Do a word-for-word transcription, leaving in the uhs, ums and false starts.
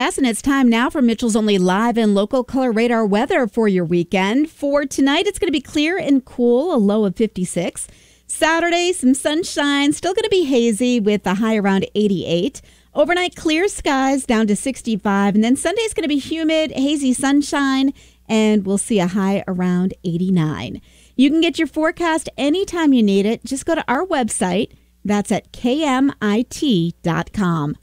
Yes, and it's time now for Mitchell's Only live and local color radar weather for your weekend. For tonight, it's going to be clear and cool, a low of fifty-six. Saturday, some sunshine, still going to be hazy with a high around eighty-eight. Overnight, clear skies down to sixty-five. And then Sunday's going to be humid, hazy sunshine, and we'll see a high around eighty-nine. You can get your forecast anytime you need it. Just go to our website. That's at K M I T dot com.